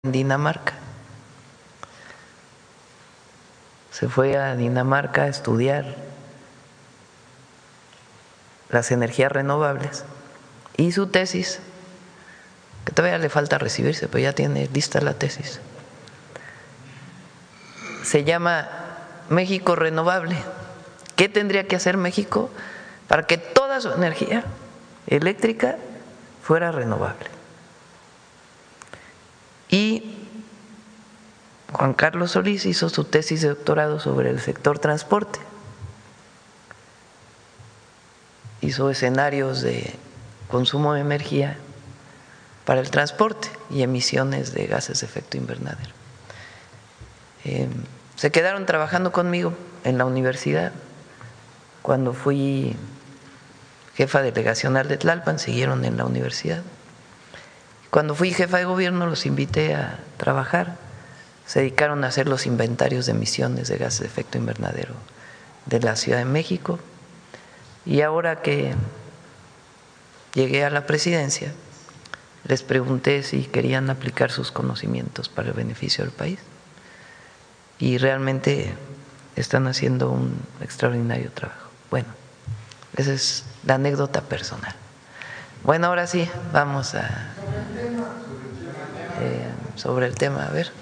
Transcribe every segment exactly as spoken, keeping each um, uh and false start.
en Dinamarca. Se fue a Dinamarca a estudiar las energías renovables y su tesis, que todavía le falta recibirse, pero ya tiene lista la tesis, se llama México Renovable. ¿Qué tendría que hacer México para que toda su energía eléctrica fuera renovable? Y Juan Carlos Solís hizo su tesis de doctorado sobre el sector transporte. Hizo escenarios de consumo de energía para el transporte y emisiones de gases de efecto invernadero. Eh, se quedaron trabajando conmigo en la universidad. Cuando fui jefa delegacional de Tlalpan, siguieron en la universidad. Cuando fui jefa de gobierno, los invité a trabajar. Se dedicaron a hacer los inventarios de emisiones de gases de efecto invernadero de la Ciudad de México. Y ahora que llegué a la presidencia, les pregunté si querían aplicar sus conocimientos para el beneficio del país. Y realmente están haciendo un extraordinario trabajo. Bueno, esa es la anécdota personal. Bueno, ahora sí, vamos a… Eh, sobre el tema, a ver.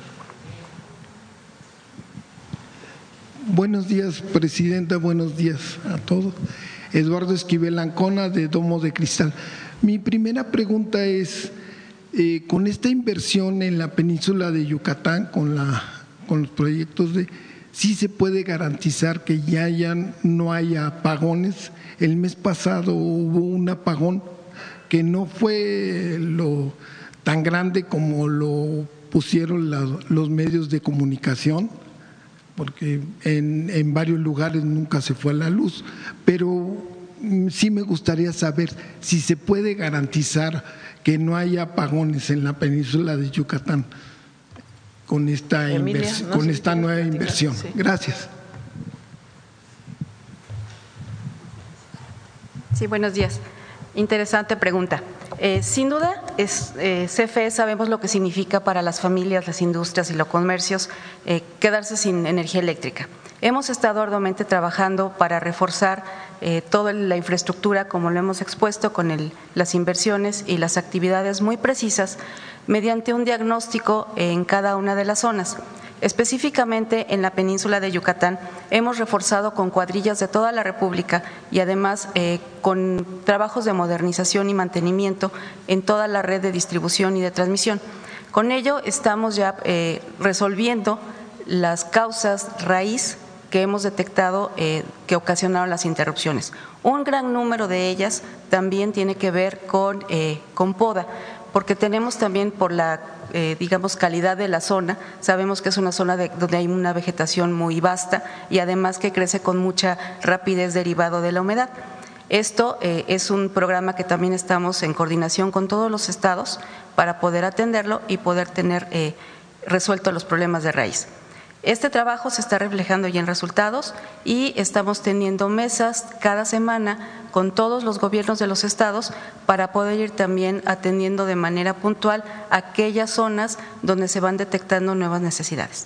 Buenos días, presidenta, buenos días a todos. Eduardo Esquivel Ancona, de Domo de Cristal. Mi primera pregunta es, eh, con esta inversión en la península de Yucatán, con, la, con los proyectos de… ¿sí se puede garantizar que ya, ya no haya apagones? El mes pasado hubo un apagón que no fue lo tan grande como lo pusieron la, los medios de comunicación, porque en, en varios lugares nunca se fue la luz, pero sí me gustaría saber si se puede garantizar que no haya apagones en la península de Yucatán con esta, Emilia, no con sé esta si nueva platicar. inversión. Sí. Gracias. Sí, buenos días. Interesante pregunta. Eh, sin duda, es, eh, C F E sabemos lo que significa para las familias, las industrias y los comercios eh, quedarse sin energía eléctrica. Hemos estado arduamente trabajando para reforzar eh, toda la infraestructura, como lo hemos expuesto, con el, las inversiones y las actividades muy precisas mediante un diagnóstico en cada una de las zonas. Específicamente en la península de Yucatán hemos reforzado con cuadrillas de toda la República y además eh, con trabajos de modernización y mantenimiento en toda la red de distribución y de transmisión. Con ello estamos ya eh, resolviendo las causas raíz que hemos detectado eh, que ocasionaron las interrupciones. Un gran número de ellas también tiene que ver con, eh, con poda, porque tenemos también por la Eh, digamos, calidad de la zona. Sabemos que es una zona de, donde hay una vegetación muy vasta y además que crece con mucha rapidez derivado de la humedad. Esto eh, es un programa que también estamos en coordinación con todos los estados para poder atenderlo y poder tener eh, resueltos los problemas de raíz. Este trabajo se está reflejando ya en resultados y estamos teniendo mesas cada semana con todos los gobiernos de los estados para poder ir también atendiendo de manera puntual aquellas zonas donde se van detectando nuevas necesidades.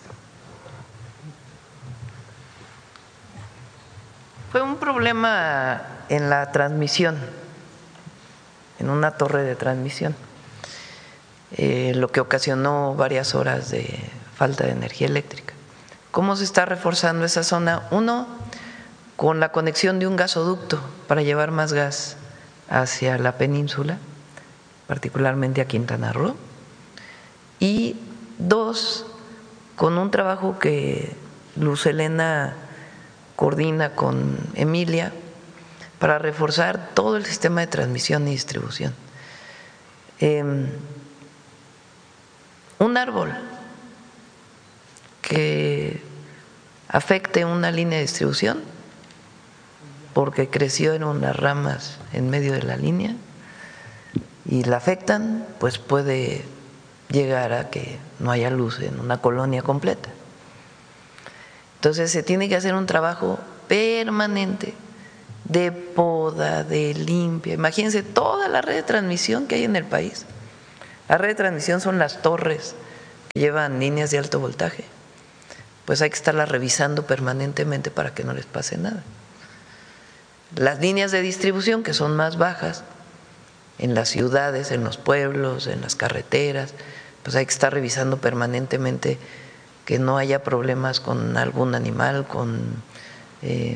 Fue un problema en la transmisión, en una torre de transmisión, eh, lo que ocasionó varias horas de falta de energía eléctrica. ¿Cómo se está reforzando esa zona? Uno, con la conexión de un gasoducto para llevar más gas hacia la península, particularmente a Quintana Roo. Y dos, con un trabajo que Luz Helena coordina con Emilia para reforzar todo el sistema de transmisión y distribución. Eh, un árbol que afecte una línea de distribución porque creció en unas ramas en medio de la línea y la afectan, pues puede llegar a que no haya luz en una colonia completa. Entonces se tiene que hacer un trabajo permanente de poda, de limpia. Imagínense toda la red de transmisión que hay en el país. La red de transmisión son las torres llevan líneas de alto voltaje, pues hay que estarlas revisando permanentemente para que no les pase nada. Las líneas de distribución, que son más bajas, en las ciudades, en los pueblos, en las carreteras, pues hay que estar revisando permanentemente que no haya problemas con algún animal, con eh,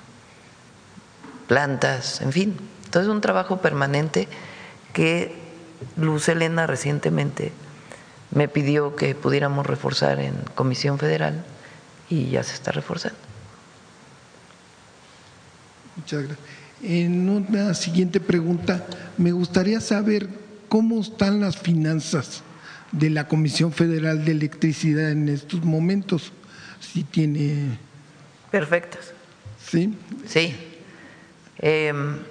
plantas, en fin. Entonces es un trabajo permanente que Luz Helena recientemente me pidió que pudiéramos reforzar en Comisión Federal y ya se está reforzando. Muchas gracias. En una siguiente pregunta, me gustaría saber cómo están las finanzas de la Comisión Federal de Electricidad en estos momentos. Si tiene… Perfectas. ¿Sí? Sí. Eh,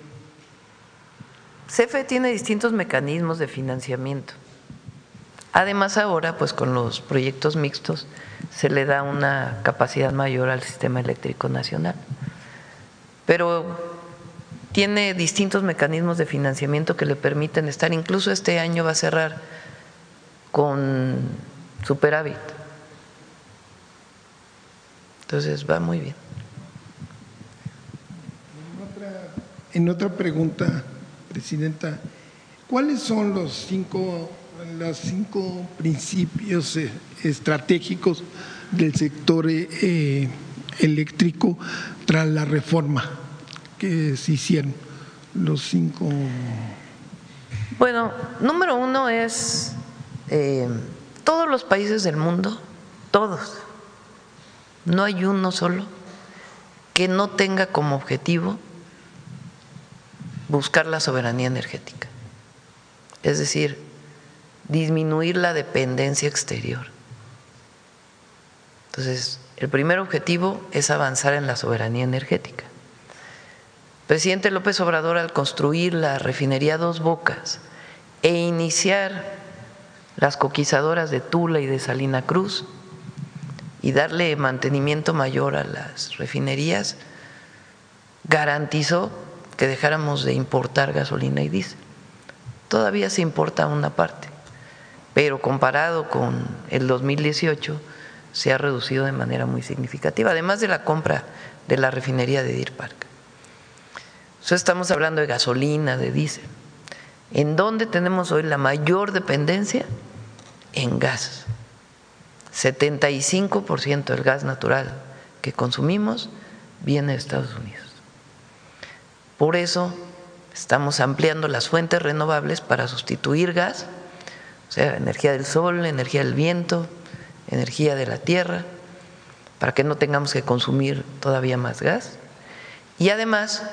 C F E tiene distintos mecanismos de financiamiento. Además, ahora, pues con los proyectos mixtos, se le da una capacidad mayor al sistema eléctrico nacional. Pero tiene distintos mecanismos de financiamiento que le permiten estar, incluso este año va a cerrar con superávit. Entonces va muy bien. En otra, en otra pregunta, Presidenta, ¿cuáles son los cinco, los cinco principios estratégicos del sector eh, eléctrico tras la reforma que se hicieron? Los cinco. Bueno, número uno es eh, todos los países del mundo, todos, no hay uno solo que no tenga como objetivo buscar la soberanía energética, es decir, disminuir la dependencia exterior. Entonces, el primer objetivo es avanzar en la soberanía energética. El presidente López Obrador, al construir la refinería Dos Bocas e iniciar las coquizadoras de Tula y de Salina Cruz y darle mantenimiento mayor a las refinerías, garantizó que dejáramos de importar gasolina y diésel. Todavía se importa una parte, pero comparado con el dos mil dieciocho se ha reducido de manera muy significativa, además de la compra de la refinería de Deer Park. Entonces estamos hablando de gasolina, de diésel. ¿En dónde tenemos hoy la mayor dependencia? En gas. setenta y cinco por ciento del gas natural que consumimos viene de Estados Unidos. Por eso estamos ampliando las fuentes renovables para sustituir gas, o sea, energía del sol, energía del viento, energía de la tierra, para que no tengamos que consumir todavía más gas. Y además,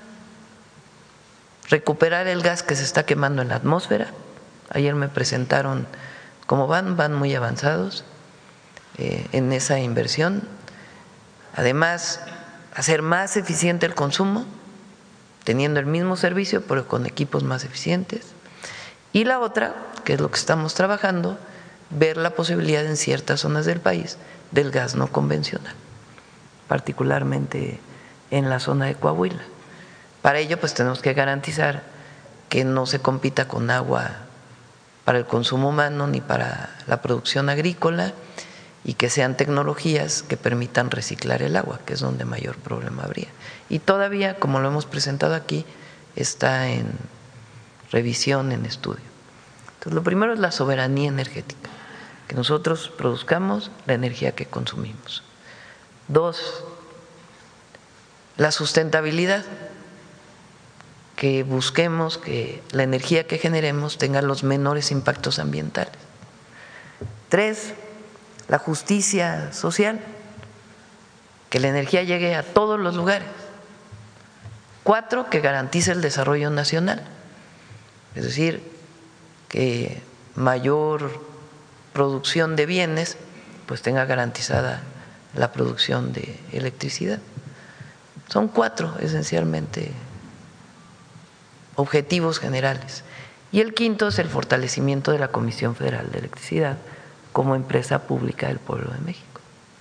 recuperar el gas que se está quemando en la atmósfera. Ayer me presentaron cómo van, van muy avanzados eh, en esa inversión. Además, hacer más eficiente el consumo, teniendo el mismo servicio, pero con equipos más eficientes. Y la otra, que es lo que estamos trabajando, ver la posibilidad en ciertas zonas del país del gas no convencional, particularmente en la zona de Coahuila. Para ello, pues tenemos que garantizar que no se compita con agua para el consumo humano ni para la producción agrícola y que sean tecnologías que permitan reciclar el agua, que es donde mayor problema habría. Y todavía, como lo hemos presentado aquí, está en revisión, en estudio. Entonces, lo primero es la soberanía energética, que nosotros produzcamos la energía que consumimos. Dos, la sustentabilidad, que busquemos que la energía que generemos tenga los menores impactos ambientales. Tres, la justicia social, que la energía llegue a todos los lugares. Cuatro, que garantice el desarrollo nacional, es decir, que mayor producción de bienes pues tenga garantizada la producción de electricidad. Son cuatro esencialmente objetivos generales. Y el quinto es el fortalecimiento de la Comisión Federal de Electricidad como empresa pública del pueblo de México.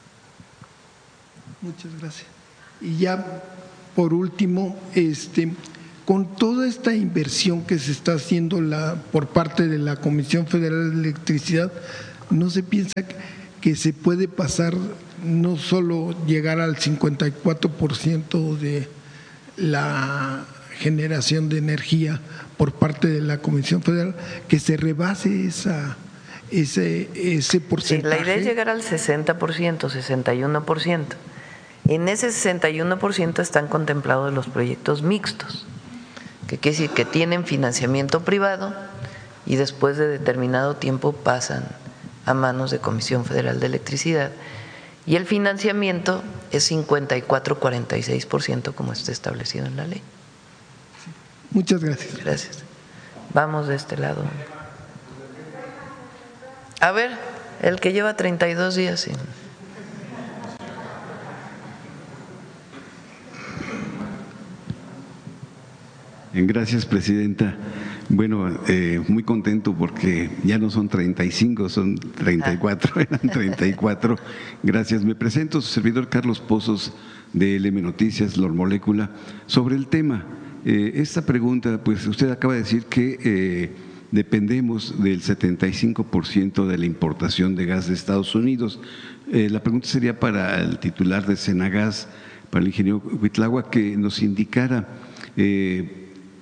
Muchas gracias. Y ya por último, este, con toda esta inversión que se está haciendo la, por parte de la Comisión Federal de Electricidad, ¿no se piensa que se puede pasar, no solo llegar al cincuenta y cuatro por ciento de la generación de energía por parte de la Comisión Federal, que se rebase esa, ese, ese porcentaje? Sí, la idea es llegar al sesenta por ciento, sesenta y uno por ciento. En ese sesenta y uno por ciento están contemplados los proyectos mixtos, que quiere decir que tienen financiamiento privado y después de determinado tiempo pasan a manos de Comisión Federal de Electricidad, y el financiamiento es cincuenta y cuatro a cuarenta y seis por ciento como está establecido en la ley. Muchas gracias. Gracias. Vamos de este lado. A ver, el que lleva treinta y dos días sin… Gracias, presidenta. Bueno, eh, muy contento porque ya no son treinta y cinco, son treinta y cuatro, eran treinta y cuatro. Gracias. Me presento, su servidor Carlos Pozos, de L M Noticias, Lor Molécula. Sobre el tema, eh, esta pregunta, pues usted acaba de decir que eh, dependemos del setenta y cinco por ciento de la importación de gas de Estados Unidos. Eh, la pregunta sería para el titular de Senagas, para el ingeniero Huitlahua, que nos indicara… Eh,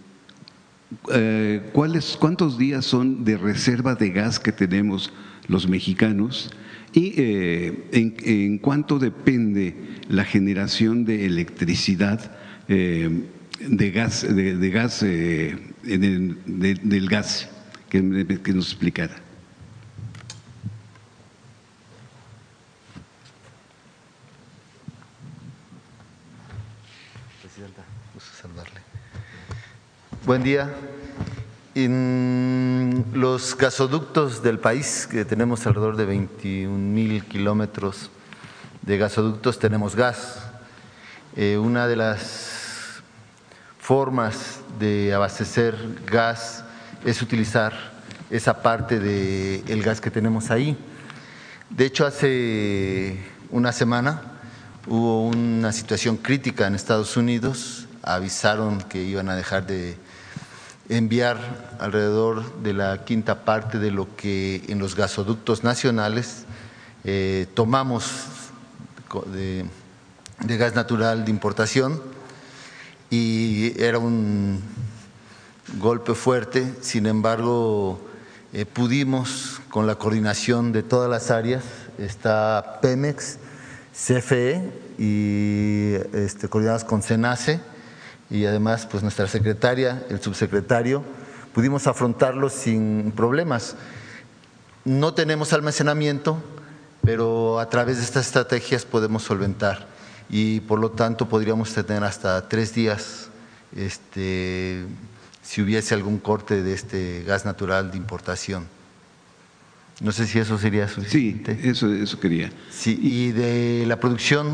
Eh, ¿cuáles, ¿Cuántos días son de reserva de gas que tenemos los mexicanos y eh, en, en cuánto depende la generación de electricidad eh, de gas, de, de gas eh, en el, de, del gas? Que, que nos explicara. Presidenta, gusto saludarle. Buen día. En los gasoductos del país, que tenemos alrededor de veintiún mil kilómetros de gasoductos, tenemos gas. Eh, una de las formas de abastecer gas es utilizar esa parte del gas que tenemos ahí. De hecho, hace una semana hubo una situación crítica en Estados Unidos, avisaron que iban a dejar de enviar alrededor de la quinta parte de lo que en los gasoductos nacionales eh, tomamos de, de gas natural de importación, y era un golpe fuerte. Sin embargo, eh, pudimos, con la coordinación de todas las áreas, está Pemex, C F E y este, coordinados con CENACE, y además pues nuestra secretaria, el subsecretario, pudimos afrontarlo sin problemas. No tenemos almacenamiento, pero a través de estas estrategias podemos solventar, y por lo tanto podríamos tener hasta tres días este, si hubiese algún corte de este gas natural de importación. No sé si eso sería suficiente. Sí, eso, eso quería. Sí, y de la producción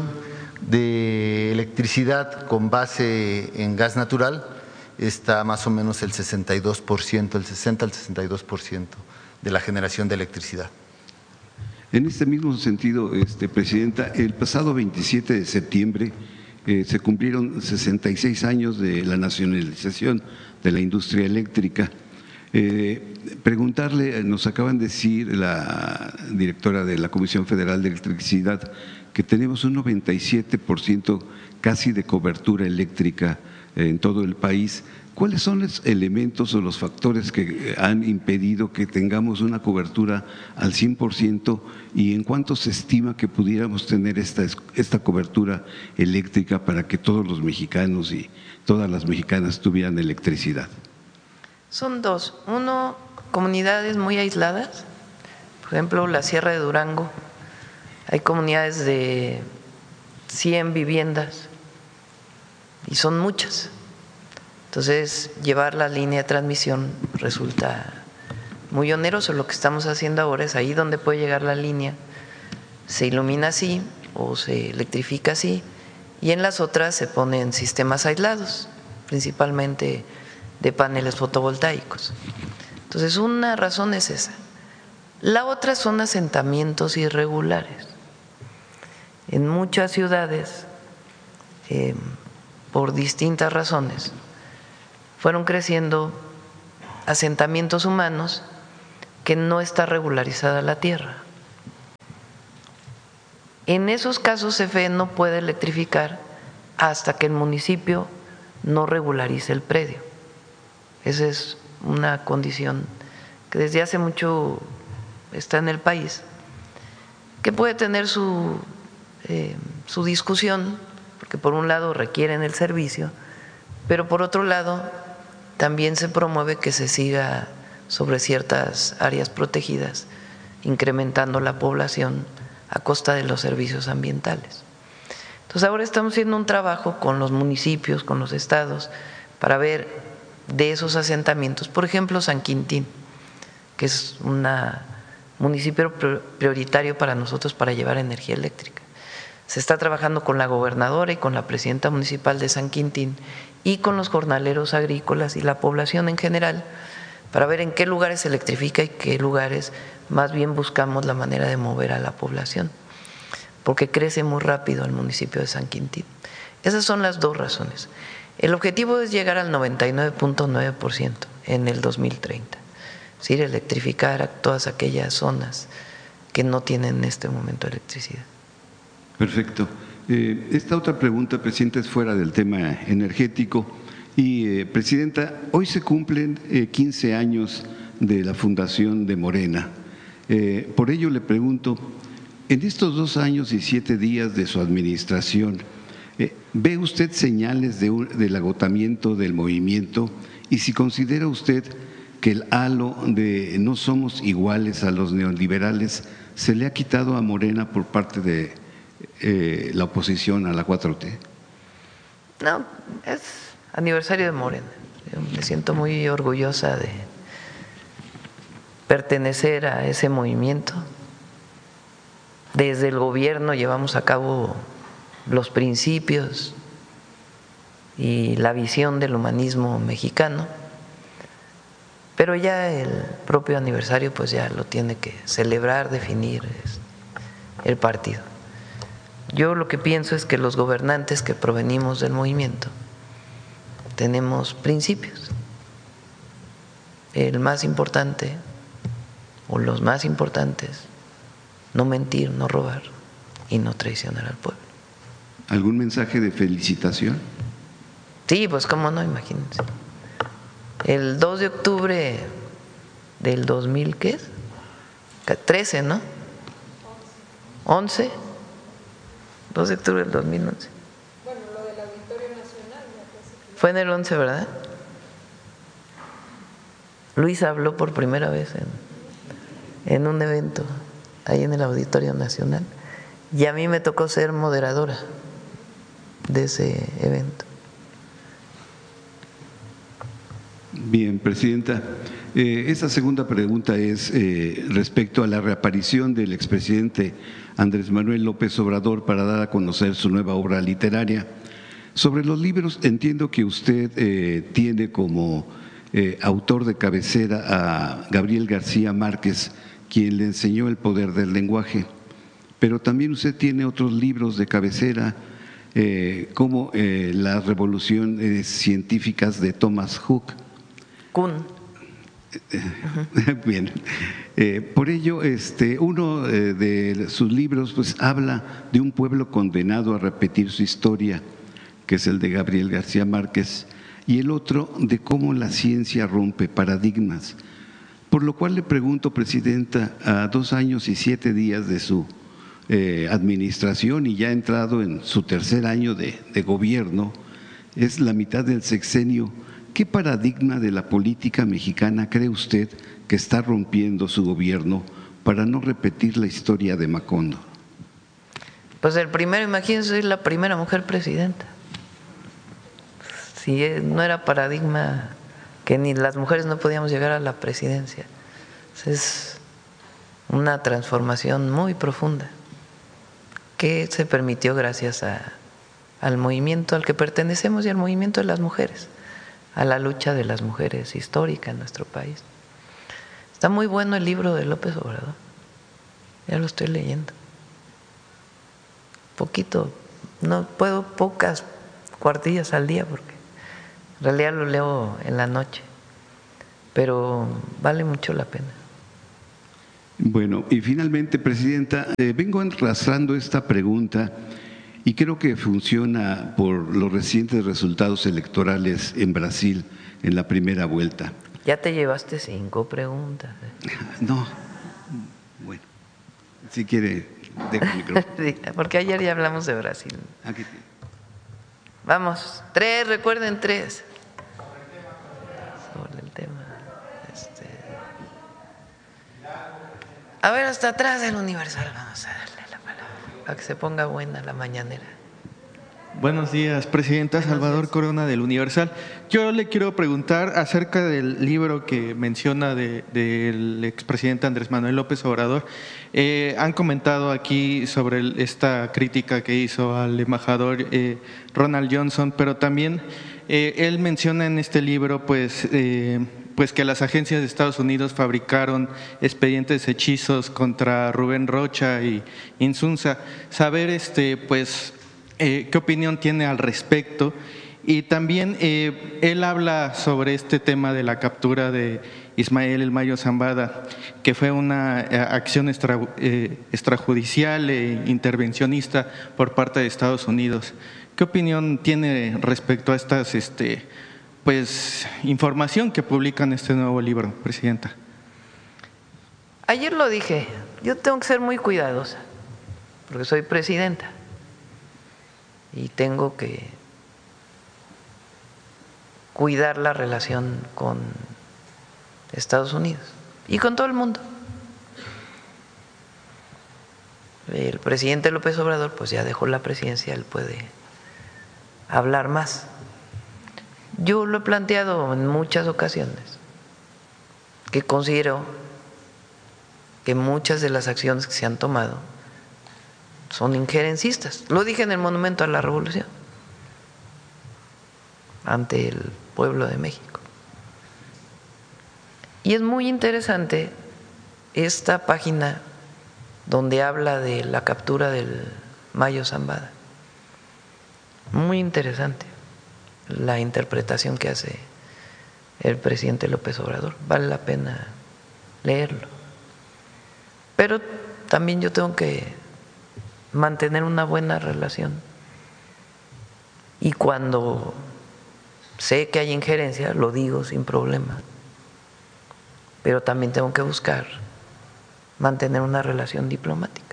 de electricidad con base en gas natural está más o menos el sesenta y dos por ciento, el sesenta al sesenta y dos por ciento de la generación de electricidad. En este mismo sentido, este, presidenta, el pasado veintisiete de septiembre eh, se cumplieron sesenta y seis años de la nacionalización de la industria eléctrica. Eh, preguntarle, nos acaban de decir la directora de la Comisión Federal de Electricidad que tenemos un noventa y siete por ciento casi de cobertura eléctrica en todo el país. ¿Cuáles son los elementos o los factores que han impedido que tengamos una cobertura al cien por ciento, y en cuánto se estima que pudiéramos tener esta, esta cobertura eléctrica para que todos los mexicanos y todas las mexicanas tuvieran electricidad? Son dos. Uno, comunidades muy aisladas, por ejemplo, la Sierra de Durango. Hay comunidades de cien viviendas y son muchas. Entonces, llevar la línea de transmisión resulta muy oneroso. Lo que estamos haciendo ahora es ahí donde puede llegar la línea, se ilumina así o se electrifica así, y en las otras se ponen sistemas aislados, principalmente de paneles fotovoltaicos. Entonces, una razón es esa. La otra son asentamientos irregulares. En muchas ciudades, eh, por distintas razones, fueron creciendo asentamientos humanos que no está regularizada la tierra. En esos casos C F E no puede electrificar hasta que el municipio no regularice el predio. Esa es una condición que desde hace mucho está en el país, que puede tener su, eh, su discusión, porque por un lado requieren el servicio, pero por otro lado también se promueve que se siga sobre ciertas áreas protegidas, incrementando la población a costa de los servicios ambientales. Entonces ahora estamos haciendo un trabajo con los municipios, con los estados, para ver de esos asentamientos, por ejemplo San Quintín, que es un municipio prioritario para nosotros para llevar energía eléctrica. Se está trabajando con la gobernadora y con la presidenta municipal de San Quintín y con los jornaleros agrícolas y la población en general para ver en qué lugares se electrifica y qué lugares más bien buscamos la manera de mover a la población, porque crece muy rápido el municipio de San Quintín. Esas son las dos razones. El objetivo es llegar al noventa y nueve punto nueve por ciento en el dos mil treinta, es decir, electrificar a todas aquellas zonas que no tienen en este momento electricidad. Perfecto. Eh, esta otra pregunta, Presidenta, es fuera del tema energético. Y, eh, Presidenta, hoy se cumplen eh, quince años de la fundación de Morena. Eh, por ello le pregunto, en estos dos años y siete días de su administración, eh, ¿ve usted señales de un, del agotamiento del movimiento? Y si considera usted que el halo de no somos iguales a los neoliberales se le ha quitado a Morena por parte de eh, la oposición a la cuatro T. No, es aniversario de Morena. Yo me siento muy orgullosa de pertenecer a ese movimiento. Desde el gobierno llevamos a cabo los principios y la visión del humanismo mexicano, pero ya el propio aniversario pues ya lo tiene que celebrar, definir el partido. Yo lo que pienso es que los gobernantes que provenimos del movimiento tenemos principios. El más importante o los más importantes: no mentir, no robar y no traicionar al pueblo. ¿Algún mensaje de felicitación? Sí, pues cómo no, imagínense. El dos de octubre del dos mil, ¿qué es? trece, ¿no? once. dos de octubre del dos mil once. Bueno, lo del Auditorio Nacional. Fue en el once, ¿verdad? Luis habló por primera vez en, en un evento ahí en el Auditorio Nacional y a mí me tocó ser moderadora de ese evento. Bien, Presidenta. Eh, esta segunda pregunta es eh, respecto a la reaparición del expresidente Andrés Manuel López Obrador para dar a conocer su nueva obra literaria. Sobre los libros, entiendo que usted eh, tiene como eh, autor de cabecera a Gabriel García Márquez, quien le enseñó el poder del lenguaje, pero también usted tiene otros libros de cabecera, eh, como eh, Las revoluciones científicas de Thomas Hook. Kuhn. Bien, eh, por ello, este, uno eh, de sus libros pues habla de un pueblo condenado a repetir su historia, que es el de Gabriel García Márquez, y el otro de cómo la ciencia rompe paradigmas. Por lo cual le pregunto, Presidenta, a dos años y siete días de su eh, administración y ya entrado en su tercer año de, de gobierno, es la mitad del sexenio, ¿qué paradigma de la política mexicana cree usted que está rompiendo su gobierno para no repetir la historia de Macondo? Pues el primero, imagínense, soy la primera mujer presidenta. Si no era paradigma que ni las mujeres no podíamos llegar a la presidencia. Es una transformación muy profunda que se permitió gracias a, al movimiento al que pertenecemos y al movimiento de las mujeres, a la lucha de las mujeres histórica en nuestro país. Está muy bueno el libro de López Obrador, ya lo estoy leyendo. Poquito, no puedo, pocas cuartillas al día porque en realidad lo leo en la noche, pero vale mucho la pena. Bueno, y finalmente, Presidenta, eh, vengo arrastrando esta pregunta y creo que funciona por los recientes resultados electorales en Brasil en la primera vuelta. Ya te llevaste cinco preguntas. No, bueno, si quiere, dejo el micrófono. Sí, porque ayer ya hablamos de Brasil. Aquí tiene. Vamos, tres, recuerden tres. Sobre el tema. Este. A ver, hasta atrás del Universal, vamos a darle la palabra, para que se ponga buena la mañanera. Buenos días, Presidenta. Buenos Salvador días. Corona del Universal. Yo le quiero preguntar acerca del libro que menciona de, del expresidente Andrés Manuel López Obrador. Eh, han comentado aquí sobre el, esta crítica que hizo al embajador eh, Ronald Johnson, pero también eh, él menciona en este libro pues, eh, pues que las agencias de Estados Unidos fabricaron expedientes hechizos contra Rubén Rocha y Insunza. Saber este pues Eh, ¿qué opinión tiene al respecto? Y también eh, él habla sobre este tema de la captura de Ismael El Mayo Zambada, que fue una eh, acción extra, eh, extrajudicial e intervencionista por parte de Estados Unidos. ¿Qué opinión tiene respecto a estas, este, pues, información que publica en este nuevo libro, Presidenta? Ayer lo dije, yo tengo que ser muy cuidadosa, porque soy presidenta. Y tengo que cuidar la relación con Estados Unidos y con todo el mundo. El presidente López Obrador pues ya dejó la presidencia, él puede hablar más. Yo lo he planteado en muchas ocasiones, que considero que muchas de las acciones que se han tomado son injerencistas. Lo dije en el Monumento a la Revolución ante el pueblo de México. Y es muy interesante esta página donde habla de la captura del Mayo Zambada. Muy interesante la interpretación que hace el presidente López Obrador. Vale la pena leerlo. Pero también yo tengo que mantener una buena relación. Y cuando sé que hay injerencia, lo digo sin problema. Pero también tengo que buscar mantener una relación diplomática.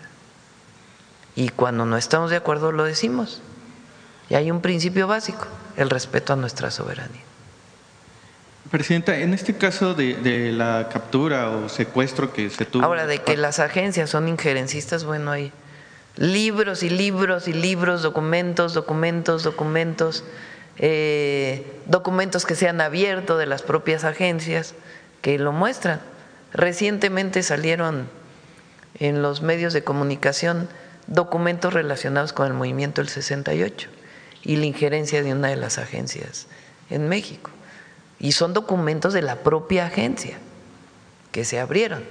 Y cuando no estamos de acuerdo, lo decimos. Y hay un principio básico, el respeto a nuestra soberanía. Presidenta, en este caso de, de la captura o secuestro que se tuvo… Ahora, de que las agencias son injerencistas, bueno, hay libros y libros y libros, documentos, documentos, documentos, eh, documentos que se han abierto de las propias agencias que lo muestran. Recientemente salieron en los medios de comunicación documentos relacionados con el movimiento del sesenta y ocho y la injerencia de una de las agencias en México. Y son documentos de la propia agencia que se abrieron.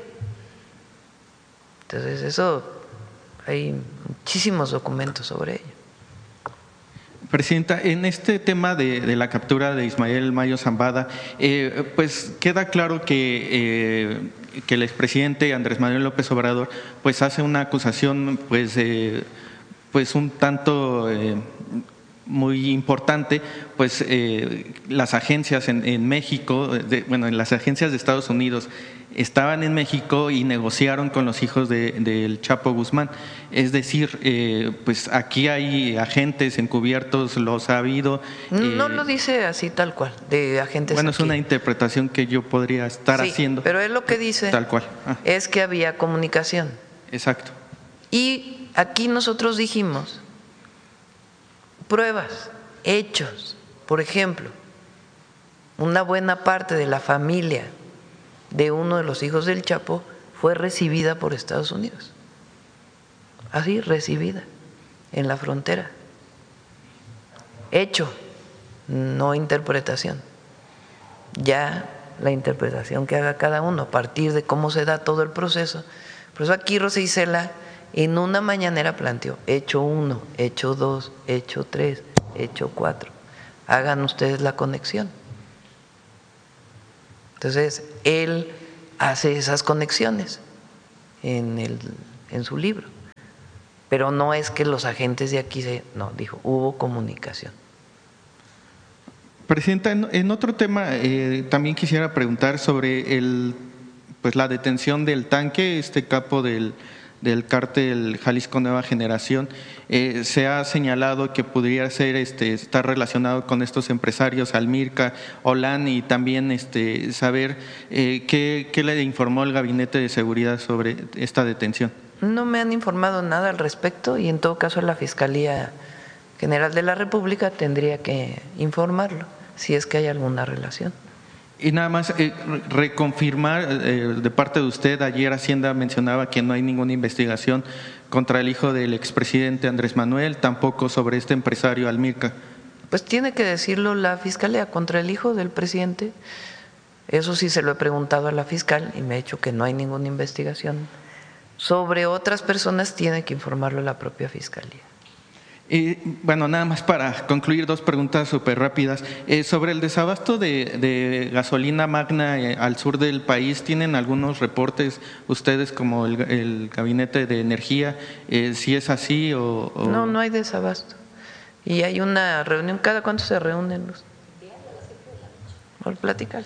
Entonces, eso… hay muchísimos documentos sobre ello. Presidenta, en este tema de, de la captura de Ismael Mayo Zambada, eh, pues queda claro que, eh, que el expresidente Andrés Manuel López Obrador pues hace una acusación pues, eh, pues un tanto… Eh, muy importante, pues eh, las agencias en, en México, de, bueno, en las agencias de Estados Unidos estaban en México y negociaron con los hijos del de Chapo Guzmán. Es decir, eh, pues aquí hay agentes encubiertos, los ha habido. No eh, lo dice así tal cual, de agentes. Bueno, aquí. Es una interpretación que yo podría estar sí, haciendo. Pero es lo que dice, tal cual. Ah. Es que había comunicación. Exacto. Y aquí nosotros dijimos pruebas, hechos. Por ejemplo, una buena parte de la familia de uno de los hijos del Chapo fue recibida por Estados Unidos. Así, recibida en la frontera. Hecho, no interpretación. Ya la interpretación que haga cada uno a partir de cómo se da todo el proceso. Por eso aquí Rosa Isela en una mañanera planteó hecho uno, hecho dos, hecho tres, hecho cuatro. Hagan ustedes la conexión. Entonces, él hace esas conexiones en, el, en su libro. Pero no es que los agentes de aquí se… No, dijo, hubo comunicación. Presidenta, en, en otro tema eh, también quisiera preguntar sobre el, pues la detención del tanque, este capo del, del cártel Jalisco Nueva Generación. Eh, se ha señalado que podría ser este, estar relacionado con estos empresarios, Almirca, Olan, y también este, saber eh, qué, qué le informó el Gabinete de Seguridad sobre esta detención. No me han informado nada al respecto y en todo caso la Fiscalía General de la República tendría que informarlo si es que hay alguna relación. Y nada más eh, reconfirmar eh, de parte de usted, ayer Hacienda mencionaba que no hay ninguna investigación contra el hijo del expresidente Andrés Manuel, tampoco sobre este empresario Almirca. Pues tiene que decirlo la Fiscalía contra el hijo del presidente. Eso sí se lo he preguntado a la fiscal y me ha dicho que no hay ninguna investigación. Sobre otras personas tiene que informarlo la propia Fiscalía. Eh, bueno, nada más para concluir, dos preguntas súper rápidas. Eh, sobre el desabasto de, de gasolina magna eh, al sur del país, ¿tienen algunos reportes ustedes como el, el Gabinete de Energía? Eh, ¿Si es así o, o…? No, no hay desabasto. Y hay una reunión, ¿cada cuánto se reúnen los? Por platicar.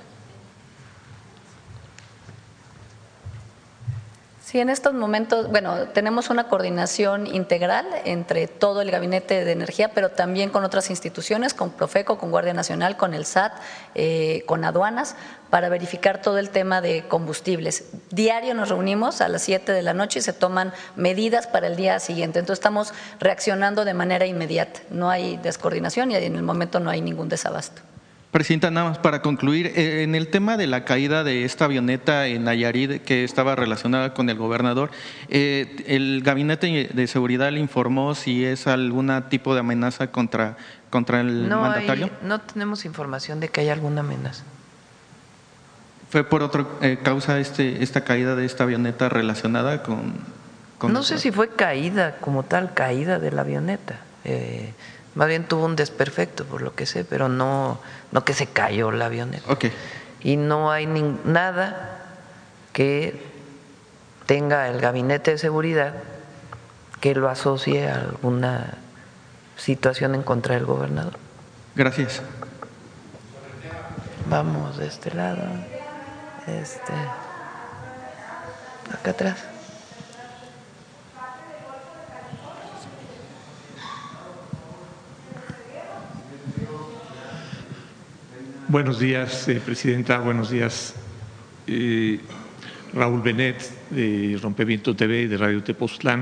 Sí, en estos momentos, bueno, tenemos una coordinación integral entre todo el Gabinete de Energía, pero también con otras instituciones, con Profeco, con Guardia Nacional, con el S A T, eh, con aduanas, para verificar todo el tema de combustibles. Diario nos reunimos a las siete de la noche y se toman medidas para el día siguiente. Entonces estamos reaccionando de manera inmediata. No hay descoordinación y en el momento no hay ningún desabasto. Presidenta, nada más para concluir, en el tema de la caída de esta avioneta en Nayarit que estaba relacionada con el gobernador, eh, ¿el Gabinete de Seguridad le informó si es algún tipo de amenaza contra, contra el no mandatario? Hay, no tenemos información de que haya alguna amenaza. ¿Fue por otra eh, causa este, esta caída de esta avioneta relacionada con…? con no sé si fue caída como tal, caída de la avioneta. Eh, Más bien tuvo un desperfecto, por lo que sé, pero no, no que se cayó la avioneta. Okay. Y no hay ni, nada que tenga el Gabinete de Seguridad que lo asocie a alguna situación en contra del gobernador. Gracias. Vamos de este lado, este, acá atrás. Buenos días, eh, Presidenta. Buenos días, eh, Raúl Benet, de Rompeviento T V y de Radio Tepoztlán.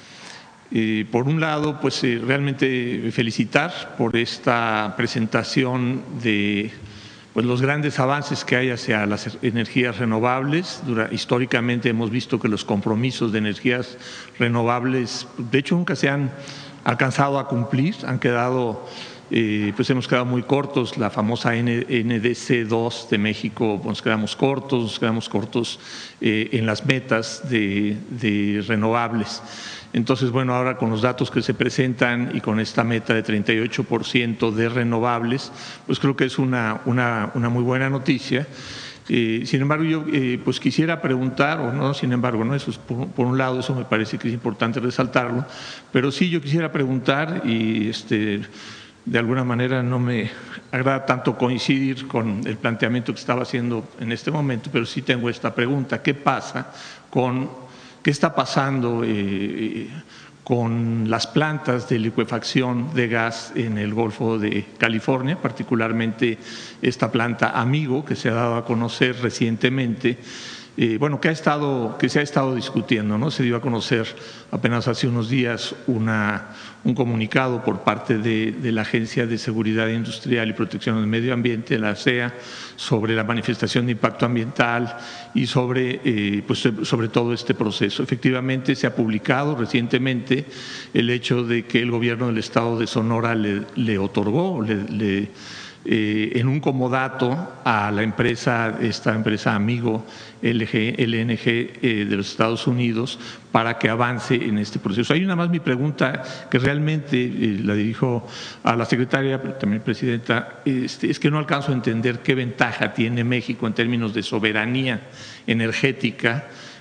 Eh, por un lado, pues eh, realmente felicitar por esta presentación de pues, los grandes avances que hay hacia las energías renovables. Dura, históricamente hemos visto que los compromisos de energías renovables, de hecho, nunca se han alcanzado a cumplir, han quedado… Eh, pues hemos quedado muy cortos, la famosa N D C dos de México, nos quedamos cortos, nos quedamos cortos eh, en las metas de, de renovables. Entonces, bueno, ahora con los datos que se presentan y con esta meta de treinta y ocho por ciento de renovables, pues creo que es una, una, una muy buena noticia. Eh, sin embargo, yo eh, pues quisiera preguntar, o no, sin embargo, no, eso es por, por un lado, eso me parece que es importante resaltarlo, pero sí yo quisiera preguntar y este… de alguna manera no me agrada tanto coincidir con el planteamiento que estaba haciendo en este momento, pero sí tengo esta pregunta: ¿qué pasa con, qué está pasando eh, con las plantas de licuefacción de gas en el Golfo de California, particularmente esta planta Amigo que se ha dado a conocer recientemente? Eh, bueno, que ha estado, que se ha estado discutiendo, ¿no? Se dio a conocer apenas hace unos días una, un comunicado por parte de, de la Agencia de Seguridad Industrial y Protección del Medio Ambiente, la A S E A, sobre la manifestación de impacto ambiental y sobre, eh, pues, sobre todo este proceso. Efectivamente, se ha publicado recientemente el hecho de que el gobierno del estado de Sonora le, le otorgó, le, le Eh, en un comodato a la empresa, esta empresa Amigo L G, L N G eh, de los Estados Unidos, para que avance en este proceso. Hay una más mi pregunta que realmente eh, la dirijo a la secretaria, pero también presidenta, este, es que no alcanzo a entender qué ventaja tiene México en términos de soberanía energética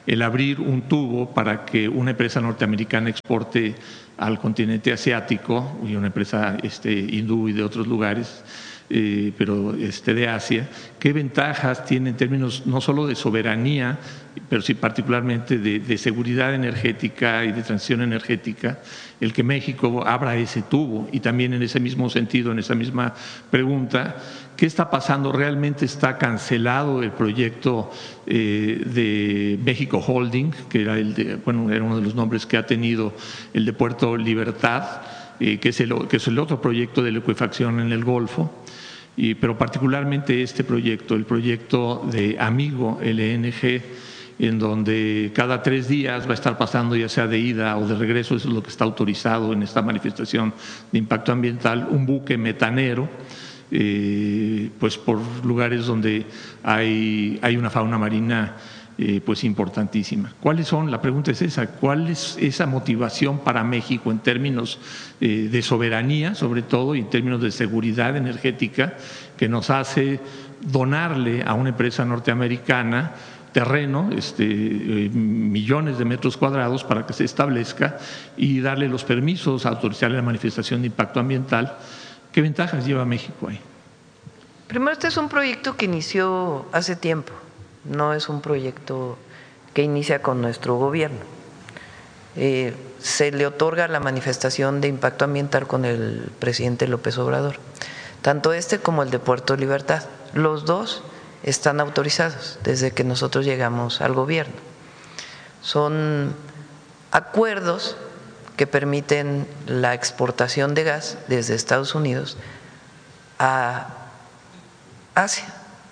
el abrir un tubo para que una empresa norteamericana exporte al continente asiático y una empresa este, hindú y de otros lugares, eh, pero este, de Asia, ¿qué ventajas tiene en términos no solo de soberanía, pero sí particularmente de, de seguridad energética y de transición energética, el que México abra ese tubo? Y también en ese mismo sentido, en esa misma pregunta, ¿qué está pasando? ¿Realmente está cancelado el proyecto eh, de México Holding, que era, el de, bueno, era uno de los nombres que ha tenido el de Puerto Libertad, eh, que, es el, que es el otro proyecto de licuefacción en el Golfo? Y, pero particularmente este proyecto, el proyecto de Amigo L N G, en donde cada tres días va a estar pasando, ya sea de ida o de regreso, eso es lo que está autorizado en esta manifestación de impacto ambiental, un buque metanero, eh, pues por lugares donde hay, hay una fauna marina eh, pues importantísima. ¿Cuáles son? La pregunta es esa, ¿cuál es esa motivación para México en términos eh, de soberanía, sobre todo, y en términos de seguridad energética, que nos hace donarle a una empresa norteamericana terreno, este, eh, millones de metros cuadrados para que se establezca y darle los permisos, autorizarle la manifestación de impacto ambiental? ¿Qué ventajas lleva México ahí? Primero, este es un proyecto que inició hace tiempo, no es un proyecto que inicia con nuestro gobierno. Eh, se le otorga la manifestación de impacto ambiental con el presidente López Obrador, tanto este como el de Puerto Libertad. Los dos están autorizados desde que nosotros llegamos al gobierno. Son acuerdos que permiten la exportación de gas desde Estados Unidos a Asia.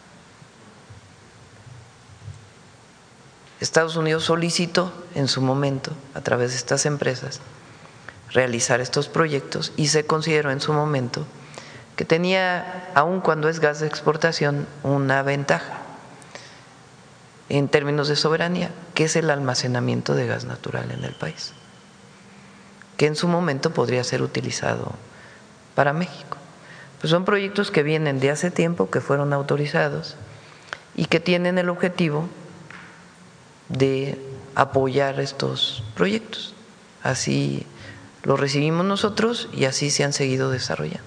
Estados Unidos solicitó en su momento, a través de estas empresas, realizar estos proyectos y se consideró en su momento que tenía, aun cuando es gas de exportación, una ventaja en términos de soberanía, que es el almacenamiento de gas natural en el país, que en su momento podría ser utilizado para México. Pues son proyectos que vienen de hace tiempo, que fueron autorizados y que tienen el objetivo de apoyar estos proyectos. Así lo recibimos nosotros y así se han seguido desarrollando.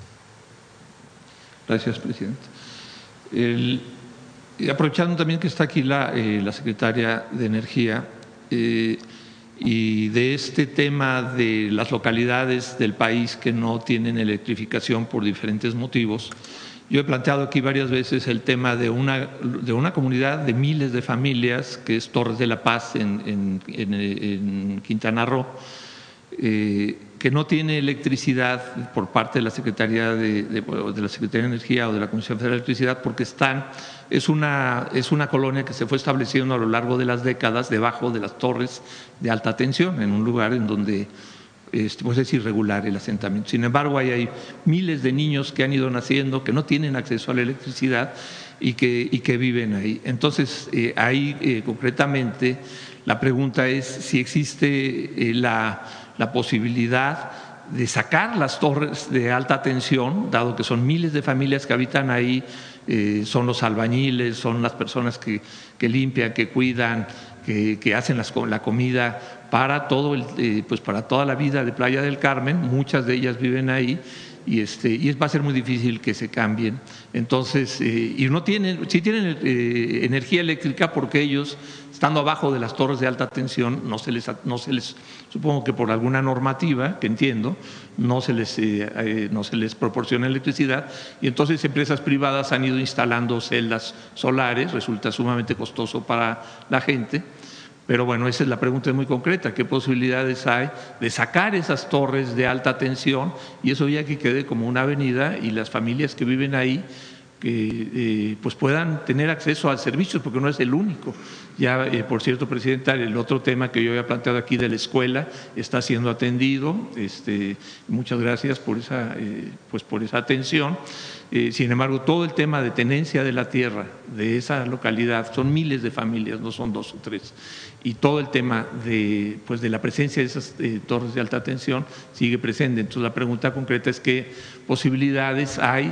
Gracias, presidente. El, aprovechando también que está aquí la, eh, la secretaria de Energía eh, y de este tema de las localidades del país que no tienen electrificación por diferentes motivos, yo he planteado aquí varias veces el tema de una, de una comunidad de miles de familias que es Torres de la Paz en, en, en, en Quintana Roo, eh, que no tiene electricidad por parte de la Secretaría de, de, de la Secretaría de Energía o de la Comisión Federal de Electricidad, porque están, es una, es una colonia que se fue estableciendo a lo largo de las décadas debajo de las torres de alta tensión, en un lugar en donde este, pues es irregular el asentamiento. Sin embargo, hay, hay miles de niños que han ido naciendo, que no tienen acceso a la electricidad y que, y que viven ahí. Entonces, eh, ahí eh, concretamente la pregunta es si existe eh, la, la posibilidad de sacar las torres de alta tensión, dado que son miles de familias que habitan ahí, eh, son los albañiles, son las personas que, que limpian, que cuidan, que, que hacen las, la comida para, todo el, eh, pues para toda la vida de Playa del Carmen, muchas de ellas viven ahí. Y, este, y va a ser muy difícil que se cambien. Entonces, eh, y no tienen, sí tienen eh, energía eléctrica porque ellos, estando abajo de las torres de alta tensión, no se les, no se les supongo que por alguna normativa, que entiendo, no se les, eh, eh, no se les proporciona electricidad, y entonces empresas privadas han ido instalando celdas solares, resulta sumamente costoso para la gente. Pero bueno, esa es la pregunta muy concreta, ¿qué posibilidades hay de sacar esas torres de alta tensión y eso ya que quede como una avenida y las familias que viven ahí que eh, pues puedan tener acceso a servicios, porque no es el único? Ya, eh, por cierto, Presidenta, el otro tema que yo había planteado aquí de la escuela está siendo atendido, este, muchas gracias por esa, eh, pues por esa atención. Eh, sin embargo, todo el tema de tenencia de la tierra de esa localidad, son miles de familias, no son dos o tres, y todo el tema de, pues de la presencia de esas eh, torres de alta tensión sigue presente. Entonces, la pregunta concreta es qué posibilidades hay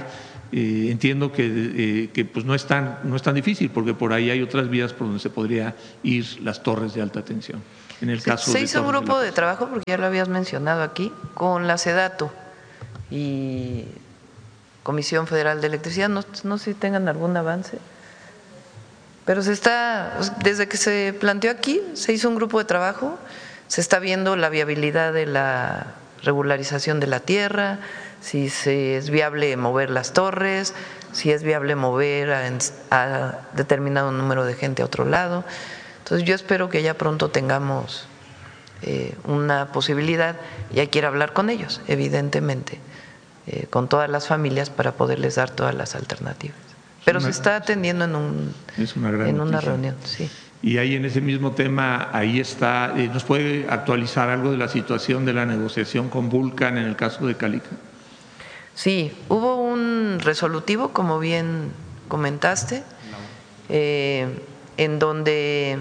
Eh, entiendo que, eh, que pues no, es tan, no es tan difícil, porque por ahí hay otras vías por donde se podría ir las torres de alta tensión. En el se, caso se de hizo un Torres grupo de, de trabajo, porque ya lo habías mencionado aquí, con la SEDATU y Comisión Federal de Electricidad. No, no sé si tengan algún avance, pero se está, desde que se planteó aquí, se hizo un grupo de trabajo, se está viendo la viabilidad de la regularización de la tierra, si se es viable mover las torres, si es viable mover a, a determinado número de gente a otro lado. Entonces yo espero que ya pronto tengamos eh, una posibilidad, y hay que ir a hablar con ellos, evidentemente, eh, con todas las familias para poderles dar todas las alternativas. Pero una, se está atendiendo en, un, es una, gran en una noticia. reunión, sí. Y ahí en ese mismo tema, ahí está, eh, ¿nos puede actualizar algo de la situación de la negociación con Vulcan en el caso de Calica? Sí, hubo un resolutivo, como bien comentaste, eh, en donde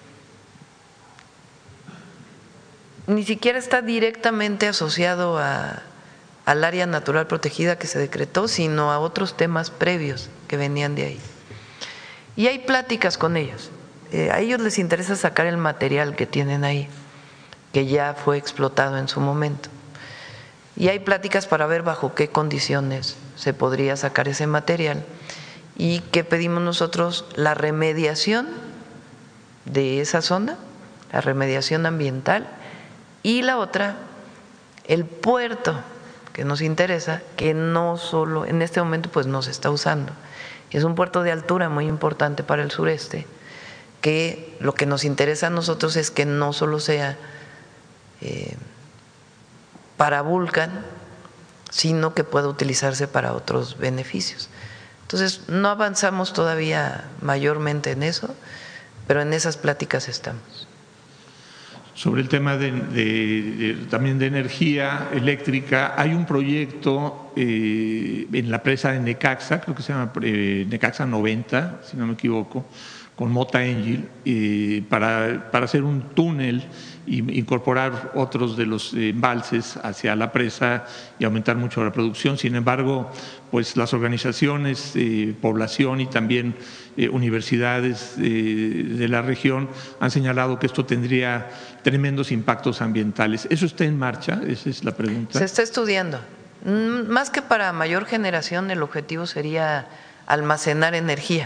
ni siquiera está directamente asociado a, al área natural protegida que se decretó, sino a otros temas previos que venían de ahí. Y hay pláticas con ellos. Eh, a ellos les interesa sacar el material que tienen ahí, que ya fue explotado en su momento. Y hay pláticas para ver bajo qué condiciones se podría sacar ese material, y que pedimos nosotros la remediación de esa zona, la remediación ambiental, y la otra, el puerto que nos interesa, que no solo en este momento pues no se está usando. Es un puerto de altura muy importante para el sureste, que lo que nos interesa a nosotros es que no solo sea eh, para Vulcan, sino que pueda utilizarse para otros beneficios. Entonces, no avanzamos todavía mayormente en eso, pero en esas pláticas estamos. Sobre el tema de, de, de, también de energía eléctrica, hay un proyecto eh, en la presa de Necaxa, creo que se llama eh, Necaxa noventa, si no me equivoco, con Mota Engil, eh, para, para hacer un túnel e incorporar otros de los embalses hacia la presa y aumentar mucho la producción. Sin embargo, pues las organizaciones, eh, población y también eh, universidades eh, de la región han señalado que esto tendría tremendos impactos ambientales. ¿Eso está en marcha? Esa es la pregunta. Se está estudiando. Más que para mayor generación, el objetivo sería almacenar energía.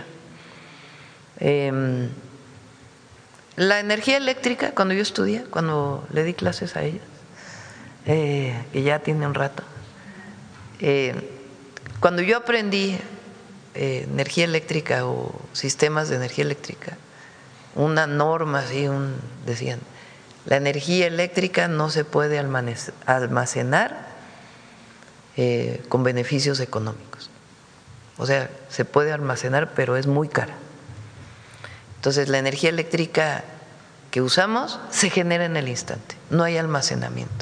Eh, la energía eléctrica, cuando yo estudié, cuando le di clases a ellas, eh, que ya tiene un rato, eh, cuando yo aprendí eh, energía eléctrica o sistemas de energía eléctrica, una norma así, un, decían, la energía eléctrica no se puede almacenar eh, con beneficios económicos. O sea, se puede almacenar, pero es muy cara. Entonces, la energía eléctrica que usamos se genera en el instante, no hay almacenamiento.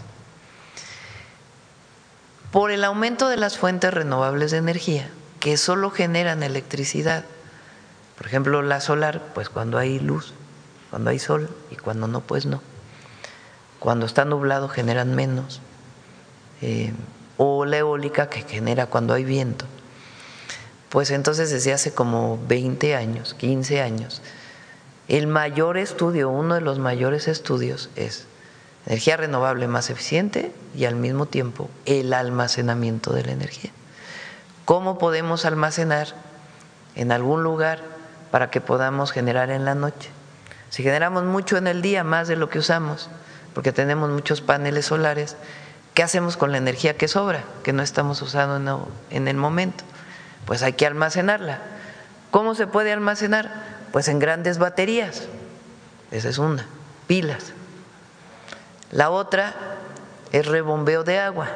Por el aumento de las fuentes renovables de energía, que solo generan electricidad, por ejemplo, la solar, pues cuando hay luz, cuando hay sol, y cuando no, pues no. Cuando está nublado generan menos, eh, o la eólica, que genera cuando hay viento. Pues entonces desde hace como veinte años, quince años, el mayor estudio, uno de los mayores estudios es energía renovable más eficiente y al mismo tiempo el almacenamiento de la energía. ¿Cómo podemos almacenar en algún lugar para que podamos generar en la noche? Si generamos mucho en el día, más de lo que usamos, porque tenemos muchos paneles solares, ¿qué hacemos con la energía que sobra, que no estamos usando en el momento? Pues hay que almacenarla. ¿Cómo se puede almacenar? Pues en grandes baterías, esa es una, pilas. La otra es rebombeo de agua.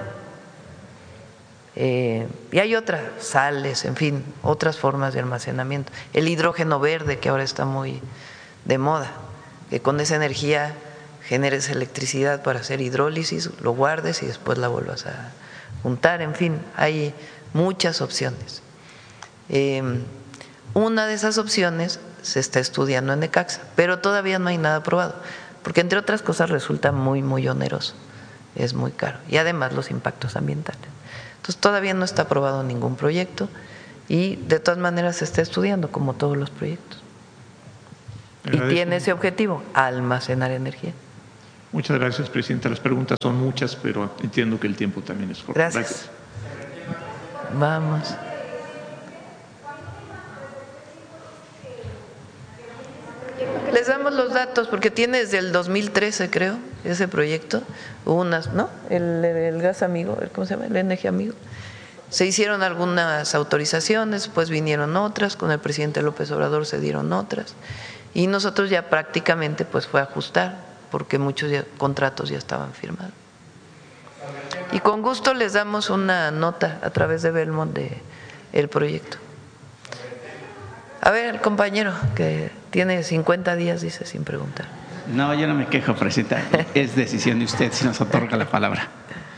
Eh, y hay otras, sales, en fin, otras formas de almacenamiento. El hidrógeno verde, que ahora está muy de moda, que con esa energía generes electricidad para hacer hidrólisis, lo guardes y después la vuelvas a juntar. En fin, hay muchas opciones. Eh, una de esas opciones se está estudiando en Necaxa, pero todavía no hay nada aprobado, porque entre otras cosas resulta muy, muy oneroso, es muy caro, y además los impactos ambientales. Entonces todavía no está aprobado ningún proyecto y de todas maneras se está estudiando como todos los proyectos. Y tiene ese objetivo, almacenar energía. Muchas gracias, Presidenta. Las preguntas son muchas, pero entiendo que el tiempo también es corto. Gracias. gracias. Vamos. Les damos los datos porque tiene desde el dos mil trece, creo, ese proyecto, unas, ¿no? El, el gas amigo, ¿cómo se llama? El energía amigo. Se hicieron algunas autorizaciones, después vinieron otras, con el presidente López Obrador se dieron otras, y nosotros ya prácticamente pues fue a ajustar, porque muchos ya, contratos ya estaban firmados. Y con gusto les damos una nota a través de Belmont de el proyecto. A ver, el compañero que tiene cincuenta días, dice, sin preguntar. No, yo no me quejo, Presidenta. Es decisión de usted si nos otorga la palabra.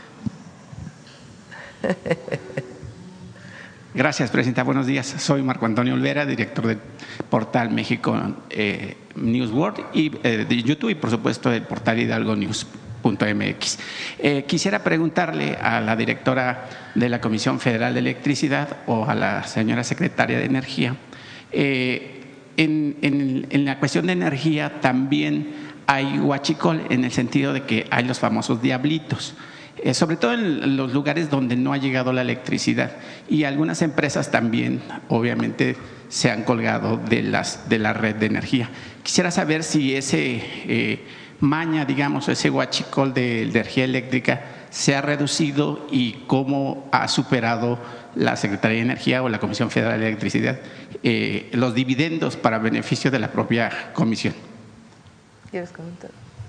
Gracias, Presidenta. Buenos días. Soy Marco Antonio Olvera, director del portal México eh, News World y eh, de YouTube y, por supuesto, del portal Hidalgo News punto m x. Eh, quisiera preguntarle a la directora de la Comisión Federal de Electricidad o a la señora secretaria de Energía. Eh, en, en, en la cuestión de energía también hay huachicol en el sentido de que hay los famosos diablitos, eh, sobre todo en los lugares donde no ha llegado la electricidad, y algunas empresas también obviamente se han colgado de, las, de la red de energía. Quisiera saber si ese eh, maña, digamos, ese huachicol de, de energía eléctrica se ha reducido y cómo ha superado la Secretaría de Energía o la Comisión Federal de Electricidad eh, los dividendos para beneficio de la propia comisión. ¿Quieres comentar?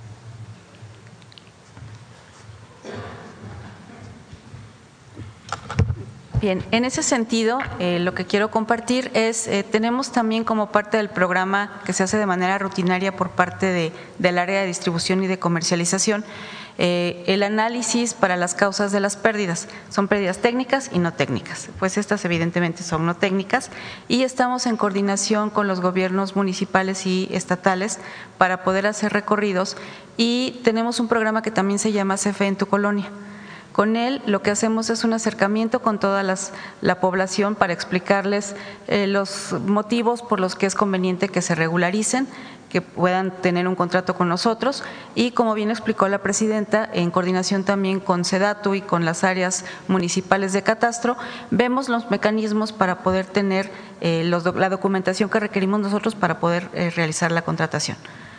Bien, en ese sentido, eh, lo que quiero compartir es, eh, tenemos también como parte del programa que se hace de manera rutinaria por parte de, del área de distribución y de comercialización, eh, el análisis para las causas de las pérdidas. Son pérdidas técnicas y no técnicas, pues estas evidentemente son no técnicas, y estamos en coordinación con los gobiernos municipales y estatales para poder hacer recorridos, y tenemos un programa que también se llama C F E en tu colonia. Con él lo que hacemos es un acercamiento con toda las, la población para explicarles eh, los motivos por los que es conveniente que se regularicen, que puedan tener un contrato con nosotros, y como bien explicó la presidenta, en coordinación también con SEDATU y con las áreas municipales de catastro, vemos los mecanismos para poder tener eh, los, la documentación que requerimos nosotros para poder eh, realizar la contratación.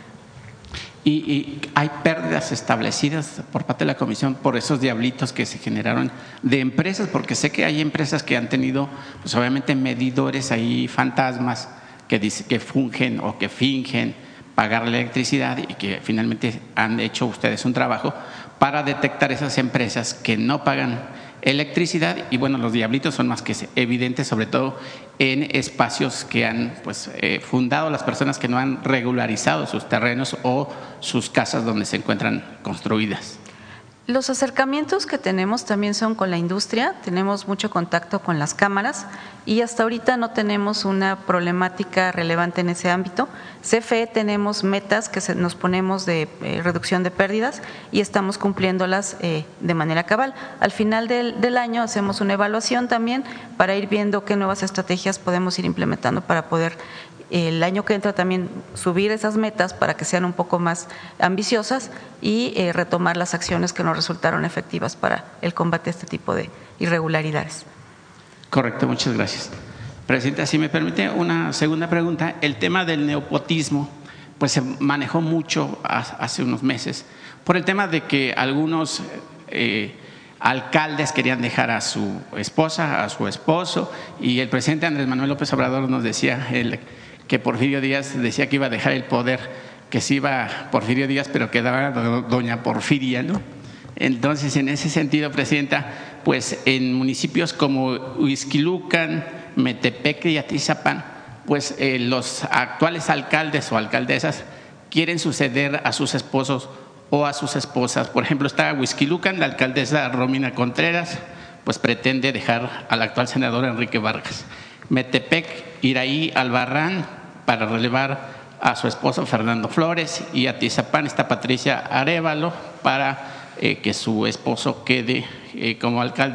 Y, y hay pérdidas establecidas por parte de la Comisión por esos diablitos que se generaron de empresas, porque sé que hay empresas que han tenido, pues obviamente, medidores ahí fantasmas que, dice, que fungen o que fingen pagar la electricidad, y que finalmente han hecho ustedes un trabajo para detectar esas empresas que no pagan electricidad. Y bueno, los diablitos son más que evidentes, sobre todo en espacios que han pues eh, fundado las personas que no han regularizado sus terrenos o sus casas donde se encuentran construidas. Los acercamientos que tenemos también son con la industria, tenemos mucho contacto con las cámaras y hasta ahorita no tenemos una problemática relevante en ese ámbito. C F E tenemos metas que se, nos ponemos de eh, reducción de pérdidas y estamos cumpliéndolas eh, de manera cabal. Al final del, del año hacemos una evaluación también para ir viendo qué nuevas estrategias podemos ir implementando para poder el año que entra también subir esas metas para que sean un poco más ambiciosas y eh, retomar las acciones que nos resultaron efectivas para el combate a este tipo de irregularidades. Correcto, muchas gracias. Presidenta, si me permite una segunda pregunta. El tema del nepotismo pues se manejó mucho hace unos meses por el tema de que algunos eh, alcaldes querían dejar a su esposa, a su esposo, y el presidente Andrés Manuel López Obrador nos decía el, que Porfirio Díaz decía que iba a dejar el poder, que se iba Porfirio Díaz, pero quedaba doña Porfiria, ¿no? Entonces, en ese sentido, Presidenta, pues en municipios como Huixquilucan, Metepec y Atizapán, pues eh, los actuales alcaldes o alcaldesas quieren suceder a sus esposos o a sus esposas. Por ejemplo, está Huixquilucan, la alcaldesa Romina Contreras, pues pretende dejar al actual senador Enrique Vargas. Metepec, Iraí Albarrán, para relevar a su esposo Fernando Flores, y Atizapán está Patricia Arévalo para eh, que su esposo quede eh, como alcalde,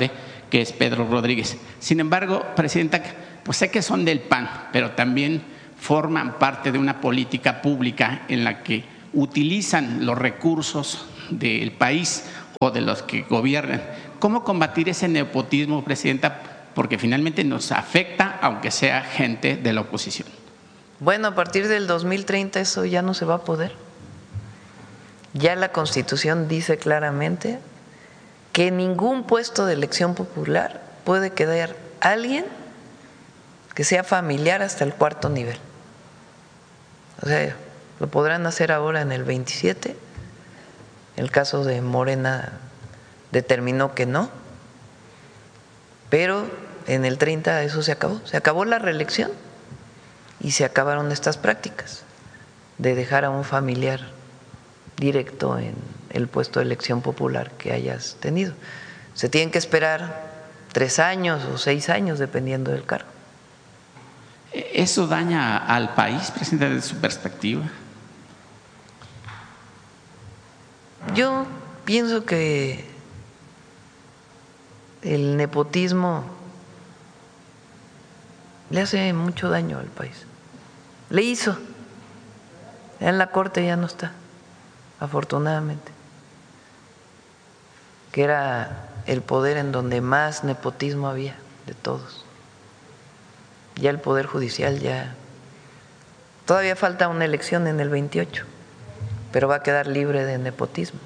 que es Pedro Rodríguez. Sin embargo, presidenta, pues sé que son del P A N, pero también forman parte de una política pública en la que utilizan los recursos del país o de los que gobiernan. ¿Cómo combatir ese nepotismo, presidenta? Porque finalmente nos afecta, aunque sea gente de la oposición. Bueno, a partir del dos mil treinta eso ya no se va a poder. Ya la Constitución dice claramente que ningún puesto de elección popular puede quedar alguien que sea familiar hasta el cuarto nivel. O sea, lo podrán hacer ahora en el veintisiete. El caso de Morena determinó que no, pero en el treinta eso se acabó. Se acabó la reelección y se acabaron estas prácticas de dejar a un familiar directo en el puesto de elección popular que hayas tenido. Se tienen que esperar tres años o seis años dependiendo del cargo. ¿Eso daña al país, presidente, desde su perspectiva? Yo pienso que el nepotismo le hace mucho daño al país. Le hizo. En la Corte ya no está, afortunadamente, que era el poder en donde más nepotismo había de todos. Ya el Poder Judicial ya… Todavía falta una elección en el veintiocho, pero va a quedar libre de nepotismo.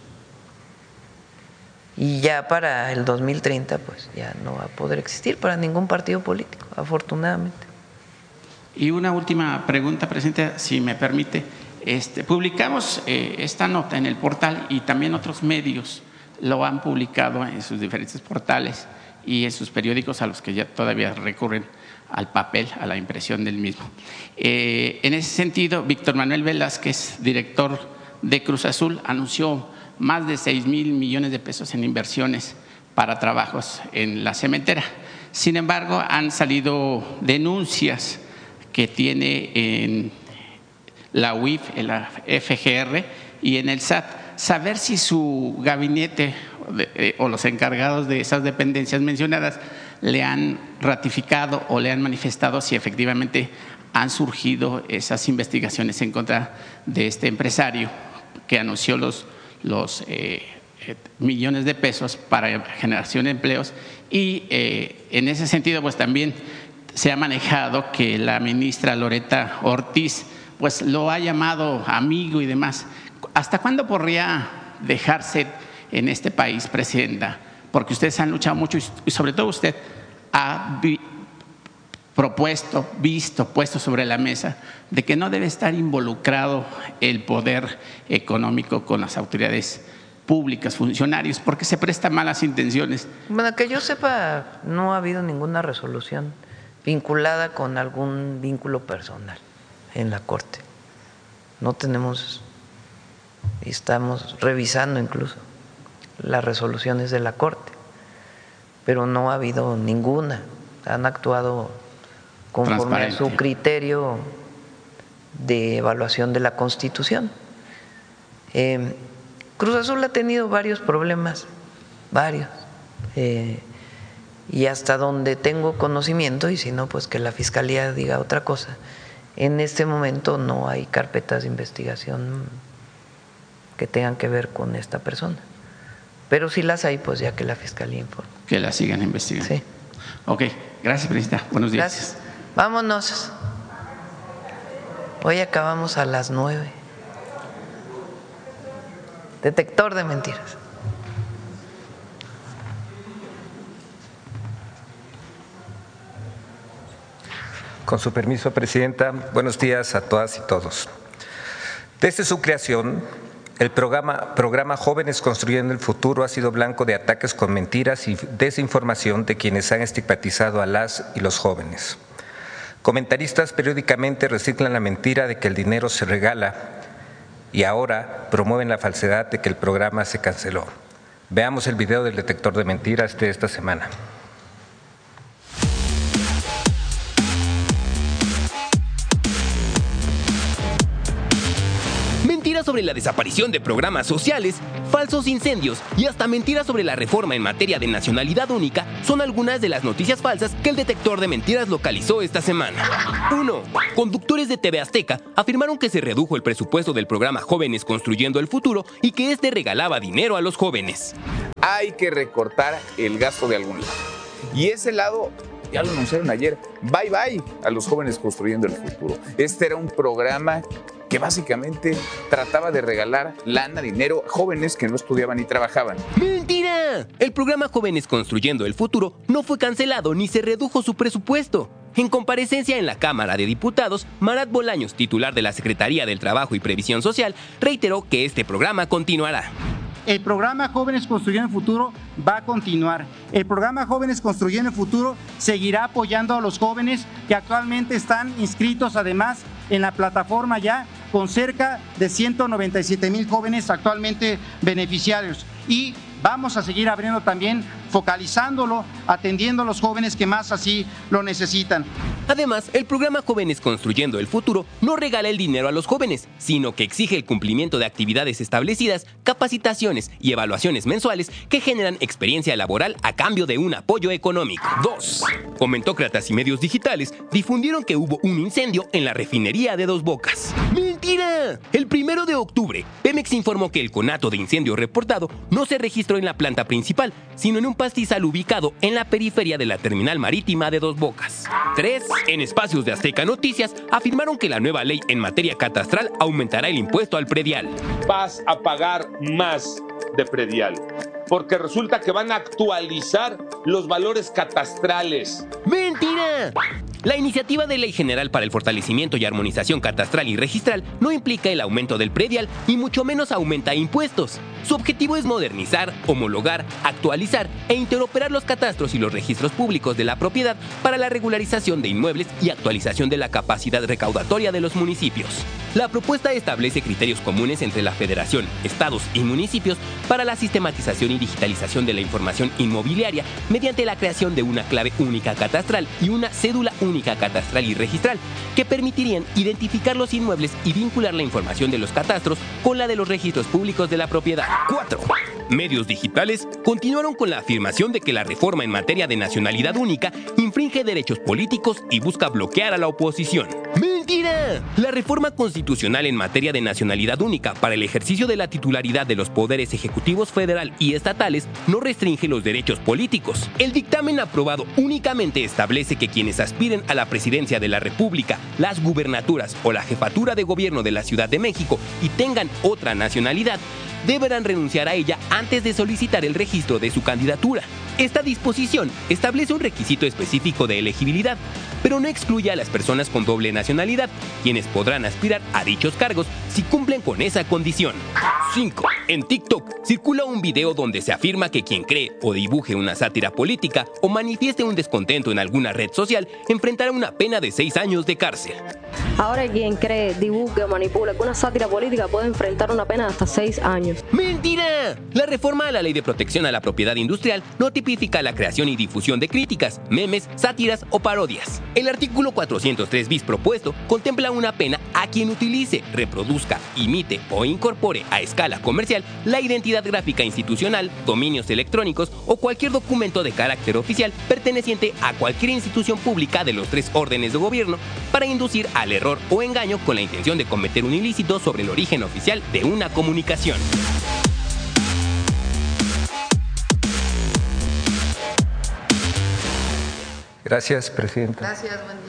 Y ya para el dos mil treinta, pues ya no va a poder existir para ningún partido político, afortunadamente. Y una última pregunta, presidente, si me permite. Este, publicamos eh, esta nota en el portal y también otros medios lo han publicado en sus diferentes portales y en sus periódicos a los que ya todavía recurren al papel, a la impresión del mismo. Eh, en ese sentido, Víctor Manuel Velázquez, director de Cruz Azul, anunció más de seis mil millones de pesos en inversiones para trabajos en la cementera. Sin embargo, han salido denuncias que tiene en la U I F, en la F G R y en el S A T. Saber si su gabinete eh, o los encargados de esas dependencias mencionadas le han ratificado o le han manifestado si efectivamente han surgido esas investigaciones en contra de este empresario que anunció los, los eh, millones de pesos para generación de empleos. Y eh, en ese sentido, pues también se ha manejado que la ministra Loretta Ortiz pues lo ha llamado amigo y demás. ¿Hasta cuándo podría dejarse en este país, presidenta? Porque ustedes han luchado mucho y sobre todo usted ha vi, propuesto, visto, puesto sobre la mesa de que no debe estar involucrado el poder económico con las autoridades públicas, funcionarios, porque se presta malas intenciones. Bueno, que yo sepa, no ha habido ninguna resolución vinculada con algún vínculo personal en la Corte. No tenemos, y estamos revisando incluso las resoluciones de la Corte, pero no ha habido ninguna. Han actuado conforme a su criterio de evaluación de la Constitución. Eh, Cruz Azul ha tenido varios problemas, varios, eh, y hasta donde tengo conocimiento, y si no, pues que la Fiscalía diga otra cosa, en este momento no hay carpetas de investigación que tengan que ver con esta persona. Pero si las hay, pues ya que la Fiscalía informe. Que la sigan investigando. Sí. Ok, gracias, presidenta. Buenos días. Gracias. Vámonos. Hoy acabamos a las nueve. Detector de mentiras. Con su permiso, presidenta, buenos días a todas y todos. Desde su creación, el programa, programa Jóvenes Construyendo el Futuro ha sido blanco de ataques con mentiras y desinformación de quienes han estigmatizado a las y los jóvenes. Comentaristas periódicamente reciclan la mentira de que el dinero se regala y ahora promueven la falsedad de que el programa se canceló. Veamos el video del detector de mentiras de esta semana. mentiras sobre la desaparición de programas sociales, falsos incendios y hasta mentiras sobre la reforma en materia de nacionalidad única son algunas de las noticias falsas que el detector de mentiras localizó esta semana. uno. Conductores de T V Azteca afirmaron que se redujo el presupuesto del programa Jóvenes Construyendo el Futuro y que este regalaba dinero a los jóvenes. Hay que recortar el gasto de algún lado. Y ese lado, ya lo anunciaron ayer, bye bye a los Jóvenes Construyendo el Futuro. Este era un programa que básicamente trataba de regalar lana, dinero a jóvenes que no estudiaban ni trabajaban. ¡Mentira! El programa Jóvenes Construyendo el Futuro no fue cancelado ni se redujo su presupuesto. En comparecencia en la Cámara de Diputados, Marat Bolaños, titular de la Secretaría del Trabajo y Previsión Social, reiteró que este programa continuará. El programa Jóvenes Construyendo el Futuro va a continuar. El programa Jóvenes Construyendo el Futuro seguirá apoyando a los jóvenes que actualmente están inscritos, además, en la plataforma ya, con cerca de ciento noventa y siete mil jóvenes actualmente beneficiarios. Y vamos a seguir abriendo también, focalizándolo, atendiendo a los jóvenes que más así lo necesitan. Además, el programa Jóvenes Construyendo el Futuro no regala el dinero a los jóvenes, sino que exige el cumplimiento de actividades establecidas, capacitaciones y evaluaciones mensuales que generan experiencia laboral a cambio de un apoyo económico. dos. Comentócratas y medios digitales difundieron que hubo un incendio en la refinería de Dos Bocas. ¡Mentira! El primero de octubre, Pemex informó que el conato de incendio reportado no se registró en la planta principal, sino en un pastizal ubicado en la periferia de la terminal marítima de Dos Bocas. tres. En espacios de Azteca Noticias afirmaron que la nueva ley en materia catastral aumentará el impuesto al predial. Vas a pagar más de predial, porque resulta que van a actualizar los valores catastrales. ¡Mentira! La iniciativa de Ley General para el Fortalecimiento y Armonización Catastral y Registral no implica el aumento del predial y mucho menos aumenta impuestos. Su objetivo es modernizar, homologar, actualizar e interoperar los catastros y los registros públicos de la propiedad para la regularización de inmuebles y actualización de la capacidad recaudatoria de los municipios. La propuesta establece criterios comunes entre la Federación, estados y municipios para la sistematización y digitalización de la información inmobiliaria mediante la creación de una clave única catastral y una cédula única catastral y registral, que permitirían identificar los inmuebles y vincular la información de los catastros con la de los registros públicos de la propiedad. cuatro. Medios digitales continuaron con la afirmación de que la reforma en materia de nacionalidad única infringe derechos políticos y busca bloquear a la oposición. ¡Mentira! La reforma constitucional en materia de nacionalidad única para el ejercicio de la titularidad de los poderes ejecutivos federal y estatales no restringe los derechos políticos. El dictamen aprobado únicamente establece que quienes aspiren a la presidencia de la República, las gubernaturas o la jefatura de gobierno de la Ciudad de México y tengan otra nacionalidad, deberán renunciar a ella antes de solicitar el registro de su candidatura. Esta disposición establece un requisito específico de elegibilidad, pero no excluye a las personas con doble nacionalidad, quienes podrán aspirar a dichos cargos si cumplen con esa condición. cinco. En TikTok circula un video donde se afirma que quien cree o dibuje una sátira política o manifieste un descontento en alguna red social enfrentará una pena de seis años de cárcel. Ahora quien cree, divulgue o manipule con una sátira política puede enfrentar una pena de hasta seis años. ¡Mentira! La reforma a la Ley de Protección a la Propiedad Industrial no tipifica la creación y difusión de críticas, memes, sátiras o parodias. El artículo cuatrocientos tres bis propuesto contempla una pena a quien utilice, reproduzca, imite o incorpore a escala comercial la identidad gráfica institucional, dominios electrónicos o cualquier documento de carácter oficial perteneciente a cualquier institución pública de los tres órdenes de gobierno para inducir al error o engaño con la intención de cometer un ilícito sobre el origen oficial de una comunicación. Gracias, presidenta. Gracias, buen día.